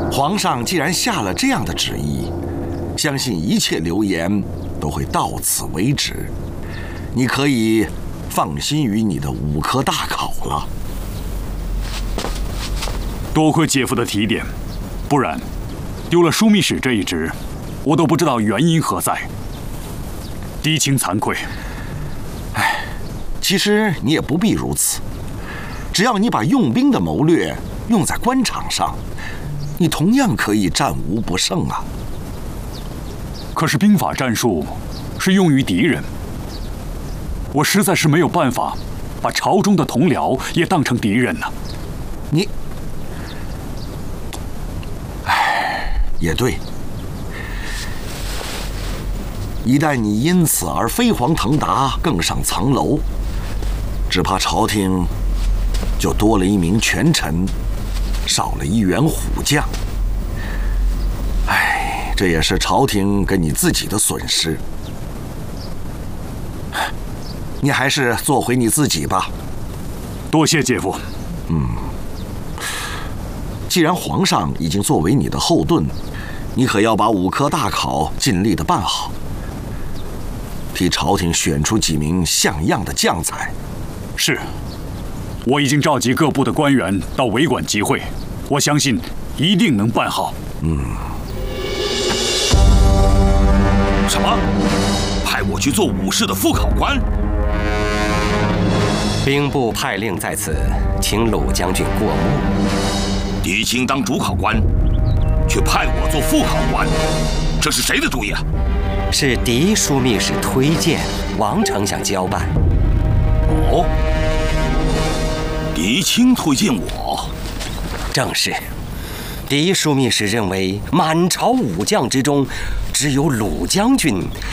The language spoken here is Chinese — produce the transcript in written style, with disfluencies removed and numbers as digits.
皇上既然下了这样的旨意，相信一切流言都会到此为止。你可以放心于你的5科大考了。 多亏姐夫的提点，不然丢了枢密使这一职，我都不知道原因何在。嫡亲惭愧。 其实你也不必如此，只要你把用兵的谋略用在官场上，你同样可以战无不胜啊。 可是兵法战术是用于敌人，我实在是没有办法把朝中的同僚也当成敌人呢。 你，也对。一旦你因此而飞黄腾达，更上层楼，只怕朝廷就多了一名权臣，少了一员虎将。这也是朝廷跟你自己的损失。你还是做回你自己吧。 多谢姐夫。 既然皇上已经作为你的后盾，你可要把5科大考尽力的办好，替朝廷选出几名像样的将才。 是，我已经召集各部的官员到委馆集会，我相信一定能办好。 什么？派我去做武士的副考官？ 兵部派令在此，请鲁将军过目。 狄青当主考官，却派我做副考官，这是谁的主意啊？ 是狄枢密使推荐，王丞相交办。 哦，狄青推荐我？ 正是。狄枢密使认为，满朝武将之中，只有鲁将军